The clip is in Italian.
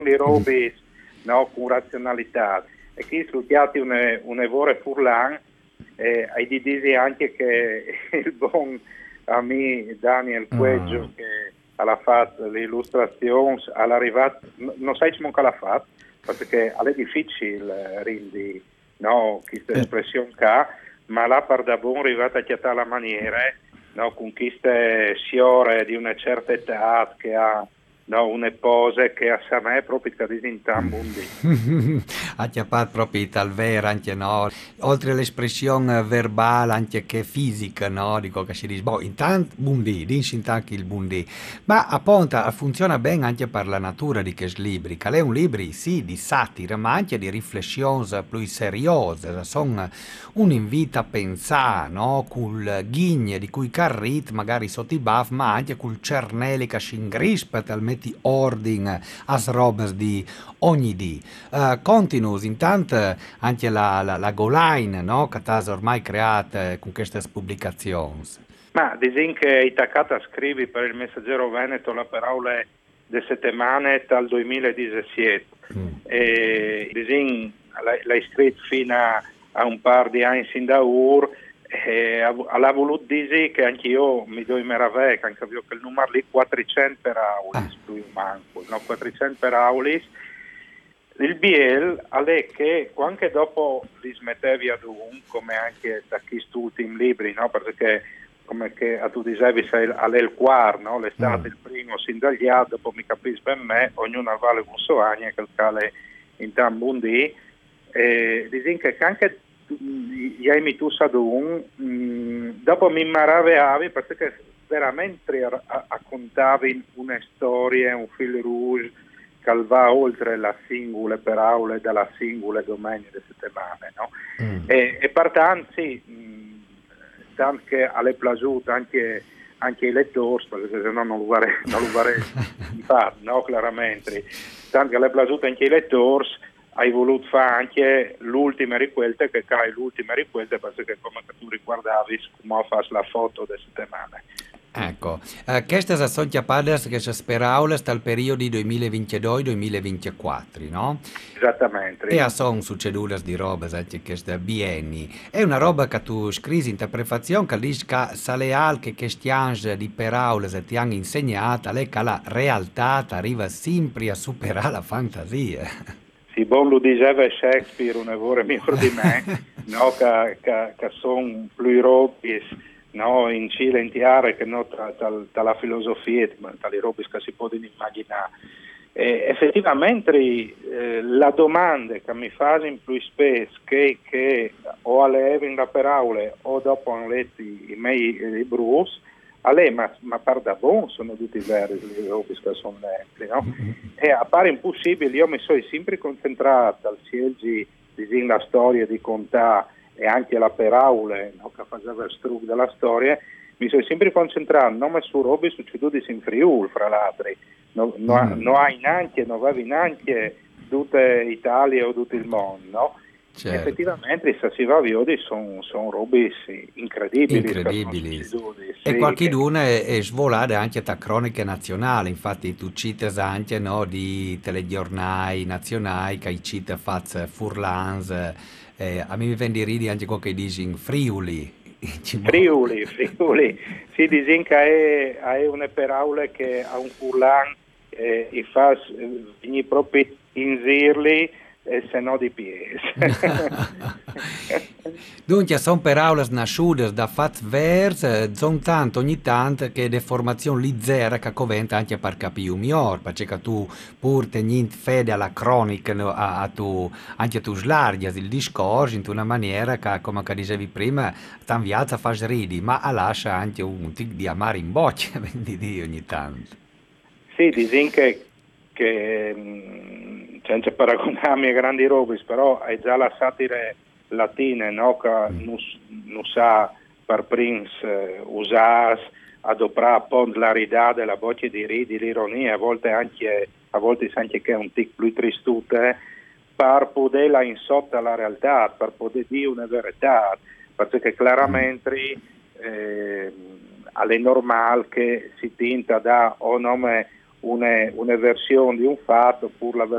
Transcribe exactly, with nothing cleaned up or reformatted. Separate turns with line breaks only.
le robe no, con razionalità. E qui studiati un, un evore furlan, eh, hai di dire anche che il buon amico Daniel Queggio,
Mm.
che ha fatto le illustrazioni, all'arrivato, non sai come l'ha fatto, perché è difficile rendi no, questa
Eh.
espressione qua, ma là per da buon arrivata a chiattare la maniera, no, con queste signore di una certa età che ha no, une pose che a me proprio che disintambundi.
Acchiappat proprio tal vera anche no, oltre all'espressione verbale anche che fisica no, dico che si dice, boh, intanto buondì, dici intanto il buondì, ma appunto funziona bene anche per la natura di questi libri, che è un libro sì di satira, ma anche di riflessioni più seriose, sono un invito a pensare, no, col ghigne di cui carrit magari sotto i baff, ma anche col cernelli che si ingrispa talmente ordine a robes di ogni dì. Uh, continuus, intanto anche la, la, la Goline, no? Che ha ormai creato con queste pubblicazioni.
Ma disin che Itacata scrivi per il Messaggero Veneto la parola de settimane dal duemiladiciassette
Mm.
e disin l'hai, l'hai scritto fino a, a un par di anni sin da ur e ha voluto dire che anche io mi do in meraviglia anche io che il numero lì quattrocento per aulis
Ah.
più manco no quattrocento per aulis il B L è che anche dopo li smettevi ad un come anche da questi ultimi libri no perché come che a tu dicevi sei il quarto no? L'estate
Mm.
il primo sin dagli A dopo mi capisci per me ognuno ha vale un suo anno che il cale in tambundi e disin che anche gli hai tu sadun dopo mi maravigliavi perché veramente raccontavi una storia un fil rouge che va oltre la singola per aule dalla singola domenica di settimane no?
Mm.
e, e pertanto sì mh, tanto che alle piaciuto anche anche i lettori perché se no non lo vorrei non lo vorrei fare no chiaramente tanto che alle piaciuto anche i lettori hai voluto fare anche l'ultima riquelta che è l'ultima riquelta perché come tu ricordavi come fai la foto delle settimane.
Ecco, eh, queste sono chiappate che si sperano dal periodo duemilaventidue duemilaventiquattro, no? E
Esattamente.
a son succedute di robe, anche queste bienni. È una roba che tu scrivi in interpretazione che dici che sale anche che questi anni di parole che ti hanno insegnato, è che la realtà arriva sempre a superare la fantasia.
Sì, bon lo diceva Shakespeare un errore miglior di me, no, che, che, che sono pluribus, no, in Cile in tiare che no, tra, tra, tra la filosofia, tra le robe che si possono immaginare. E effettivamente eh, la domanda che mi fanno in più spesso, che, che o alle in la paraule o dopo hanno letto i miei libri, a lei, ma, ma par da buon sono tutti veri le robe che sono lette, no? E appare impossibile, io mi sono sempre concentrato al cielgi di la storia di Contà e anche la peraule no, che faceva il struc della storia, mi sono sempre concentrato non su robe succedute in Friuli, fra l'altro, non no,
Mm.
no hai neanche, non avevi neanche tutta Italia o tutto il mondo, no?
Certo.
Effettivamente se si va a vedere sono son robe sì, incredibili che sono
Incredibili.
succedute,
E
sì, che
qualcuno è, è svolata anche da croniche nazionali, infatti tu citi anche no, di telegiornali nazionali che cita faz Furlans, eh, a me mi viene di ridere anche qualche dice in Friuli.
Friuli, Friuli, si dice che è, è una paraula che ha un furlan eh, e fa eh, venire proprio in zirli e se no di piedi.
Dunque, sono parole nasciute da fatti veri, sono tanto ogni tanto che le formazioni lì zero che coventa anche per capire migliore, perché tu pur tenendo fede alla cronica, no, a, a tu, anche tu slarghi il discorso in una maniera che, come che dicevi prima, t'inviata fa ridi, ma lascia anche un tic di amare in bocca, di Dio ogni tanto.
Sì, dicono che, che mh, senza paragonarmi a grandi robe, però è già la satira latina, no? Che
Mm.
non, non sa per Prince eh, usare, adoprare un po' la ridà della voce di ridi, l'ironia, a volte anche, a volte anche che è un tic più tristute, per poterla in sotto alla realtà, per poter dire una verità, perché chiaramente eh, è normale che si tinta da o nome una, una versione di un fatto pur la